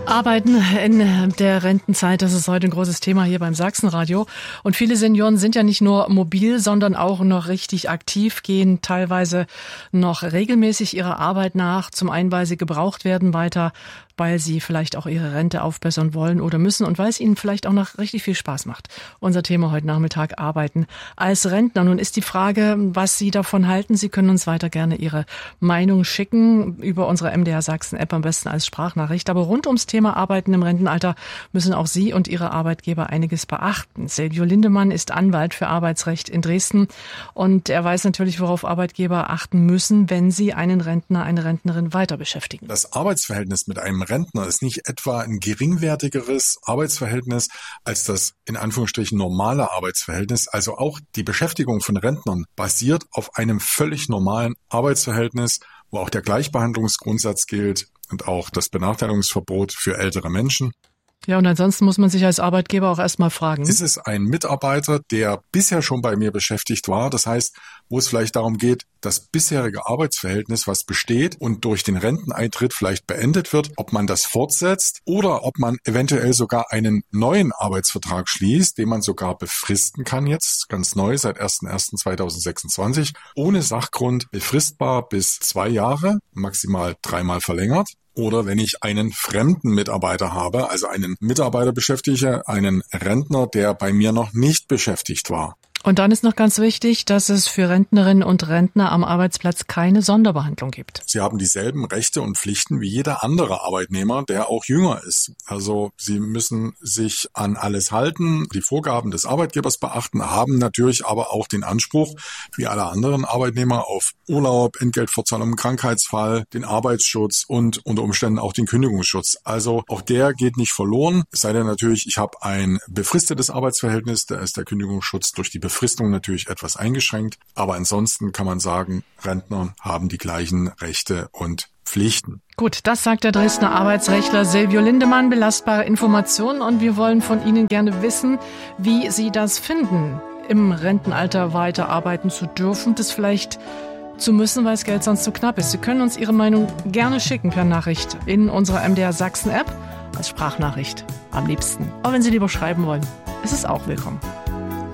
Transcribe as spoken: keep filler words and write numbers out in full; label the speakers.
Speaker 1: Arbeiten in der Rentenzeit, das ist heute ein großes Thema hier beim Sachsenradio. Und viele Senioren sind ja nicht nur mobil, sondern auch noch richtig aktiv, gehen teilweise noch regelmäßig ihrer Arbeit nach. Zum einen, weil sie gebraucht werden weiter, weil sie vielleicht auch ihre Rente aufbessern wollen oder müssen und weil es ihnen vielleicht auch noch richtig viel Spaß macht. Unser Thema heute Nachmittag: Arbeiten als Rentner. Nun ist die Frage, was Sie davon halten. Sie können uns weiter gerne Ihre Meinung schicken über unsere M D R Sachsen App, am besten als Sprachnachricht. Aber rund ums Thema Arbeiten im Rentenalter müssen auch Sie und Ihre Arbeitgeber einiges beachten. Silvio Lindemann ist Anwalt für Arbeitsrecht in Dresden und er weiß natürlich, worauf Arbeitgeber achten müssen, wenn sie einen Rentner, eine Rentnerin weiter beschäftigen.
Speaker 2: Das Arbeitsverhältnis mit einem Rentner ist nicht etwa ein geringwertigeres Arbeitsverhältnis als das in Anführungsstrichen normale Arbeitsverhältnis. Also auch die Beschäftigung von Rentnern basiert auf einem völlig normalen Arbeitsverhältnis, wo auch der Gleichbehandlungsgrundsatz gilt und auch das Benachteiligungsverbot für ältere Menschen.
Speaker 1: Ja, und ansonsten muss man sich als Arbeitgeber auch erstmal fragen.
Speaker 2: Ist es ein Mitarbeiter, der bisher schon bei mir beschäftigt war? Das heißt, wo es vielleicht darum geht, das bisherige Arbeitsverhältnis, was besteht und durch den Renteneintritt vielleicht beendet wird, ob man das fortsetzt oder ob man eventuell sogar einen neuen Arbeitsvertrag schließt, den man sogar befristen kann jetzt, ganz neu, seit erster erster zweitausendsechsundzwanzig, ohne Sachgrund befristbar bis zwei Jahre, maximal dreimal verlängert. Oder wenn ich einen fremden Mitarbeiter habe, also einen Mitarbeiter beschäftige, einen Rentner, der bei mir noch nicht beschäftigt war.
Speaker 1: Und dann ist noch ganz wichtig, dass es für Rentnerinnen und Rentner am Arbeitsplatz keine Sonderbehandlung gibt.
Speaker 2: Sie haben dieselben Rechte und Pflichten wie jeder andere Arbeitnehmer, der auch jünger ist. Also Sie müssen sich an alles halten, die Vorgaben des Arbeitgebers beachten, haben natürlich aber auch den Anspruch, wie alle anderen Arbeitnehmer, auf Urlaub, Entgeltfortzahlung, Krankheitsfall, den Arbeitsschutz und unter Umständen auch den Kündigungsschutz. Also auch der geht nicht verloren. Es sei denn natürlich, ich habe ein befristetes Arbeitsverhältnis, da ist der Kündigungsschutz durch die Befristung natürlich etwas eingeschränkt, aber ansonsten kann man sagen, Rentner haben die gleichen Rechte und Pflichten.
Speaker 1: Gut, das sagt der Dresdner Arbeitsrechtler Silvio Lindemann. Belastbare Informationen und wir wollen von Ihnen gerne wissen, wie Sie das finden, im Rentenalter weiterarbeiten zu dürfen, das vielleicht zu müssen, weil das Geld sonst zu knapp ist. Sie können uns Ihre Meinung gerne schicken per Nachricht in unserer M D R Sachsen App als Sprachnachricht am liebsten. Aber wenn Sie lieber schreiben wollen, ist es auch willkommen.